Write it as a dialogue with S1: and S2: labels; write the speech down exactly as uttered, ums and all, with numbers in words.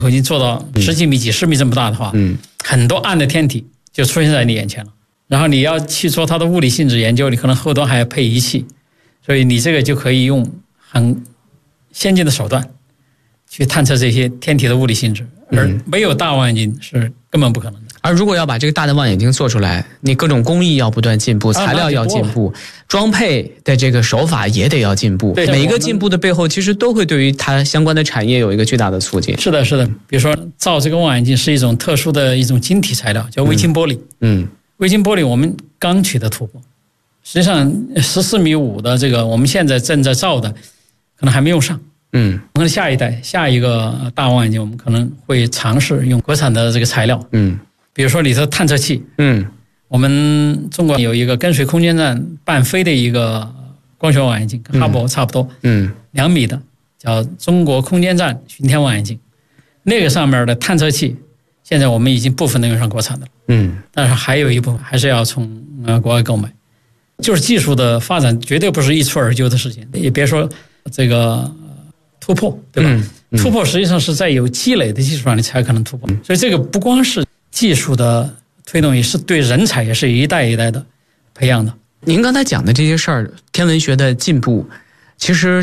S1: 已经做到十几米、几十米这么大的话，
S2: 嗯，
S1: 很多暗的天体就出现在你眼前了。然后你要去做它的物理性质研究，你可能后端还要配仪器，所以你这个就可以用很先进的手段去探测这些天体的物理性质，而没有大望远镜是根本不可能的。
S2: 而如果要把这个大的望远镜做出来，你各种工艺要不断进步，材料要进步，装配的这个手法也得要进步。每一个进步的背后，其实都会对于它相关的产业有一个巨大的促进。
S1: 是的，是的。比如说造这个望远镜是一种特殊的一种晶体材料，叫微晶玻璃。
S2: 嗯，
S1: 微晶玻璃我们刚取得突破，实际上十四米五的这个我们现在正在造的，可能还没用上。
S2: 嗯，
S1: 可能下一代下一个大望远镜，我们可能会尝试用国产的这个材料。
S2: 嗯。
S1: 比如说里头探测器，
S2: 嗯，
S1: 我们中国有一个跟随空间站伴飞的一个光学望远镜，跟哈勃差不多，
S2: 嗯，
S1: 两米的，叫中国空间站巡天望远镜。那个上面的探测器，现在我们已经部分能用上国产的了，
S2: 嗯，
S1: 但是还有一部分还是要从呃国外购买。就是技术的发展绝对不是一蹴而就的事情，也别说这个突破，对吧？
S2: 嗯嗯、
S1: 突破实际上是在有积累的基础上你才可能突破，所以这个不光是技术的推动，也是对人才也是一代一代的培养的。
S2: 您刚才讲的这些事儿，天文学的进步，其实